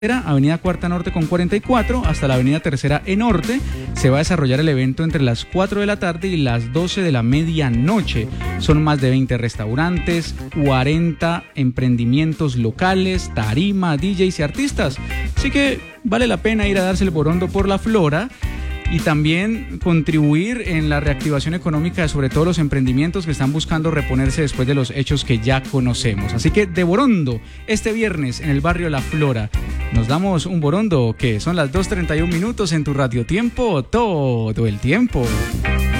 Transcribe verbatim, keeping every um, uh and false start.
Avenida Cuarta Norte con cuarenta y cuatro, hasta la Avenida Tercera E Norte. Se va a desarrollar el evento entre las cuatro de la tarde y las doce de la medianoche. Son más de veinte restaurantes, cuarenta emprendimientos locales, tarima, D Js y artistas. Así que vale la pena ir a darse el borondo por la Flora y también contribuir en la reactivación económica de sobre todo los emprendimientos que están buscando reponerse después de los hechos que ya conocemos. Así que de borondo, este viernes en el barrio La Flora, nos damos un borondo que son las dos treinta y un minutos en tu Radio Tiempo, todo el tiempo.